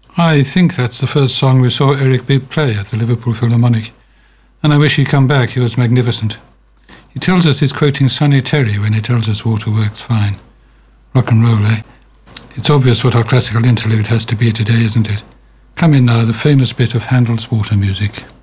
I think that's the first song we saw Eric Bibb play at the Liverpool Philharmonic, and I wish he'd come back. He was magnificent. He tells us he's quoting Sonny Terry when he tells us water works fine. Rock and roll, eh? It's obvious what our classical interlude has to be today, isn't it? Come in now, the famous bit of Handel's water music.